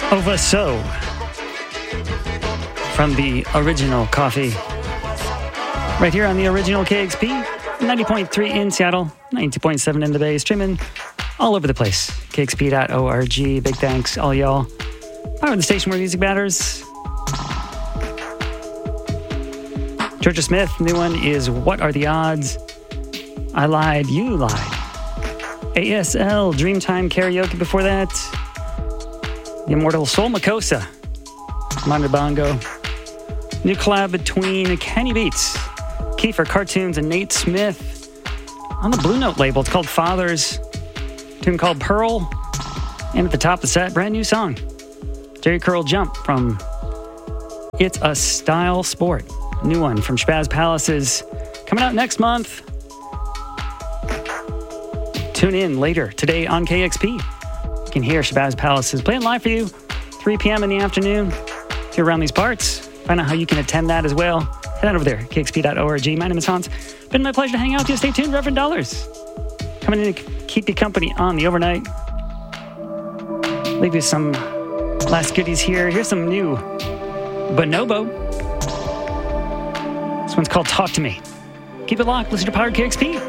Over So from the original Coffee. Right here on the original KXP, 90.3 in Seattle, 92.7 in the Bay, streaming all over the place. KXP.org. Big thanks, all y'all. Power the station where music matters. Georgia Smith, new one is What Are the Odds? I Lied, You Lied. ASL, Dreamtime Karaoke before that. The immortal Soul Makossa, Mondo Bongo. New collab between Kenny Beats, Kiefer Cartoons, and Nate Smith on the Blue Note label. It's called Fathers. A tune called Pearl. And at the top of the set, brand new song. Jerry Curl Jump from It's a Style Sport. New one from Shabazz Palaces. Coming out next month. Tune in later today on KXP. You can hear Shabazz Palaces playing live for you, 3 p.m. in the afternoon. If you're around these parts, find out how you can attend that as well. Head on over there, kxp.org. My name is Hans. Been my pleasure to hang out with you. Stay tuned, Reverend Dollars. Coming in to keep you company on the overnight. Leave you some last goodies here. Here's some new Bonobo. This one's called Talk to Me. Keep it locked. Listen to Powered KXP.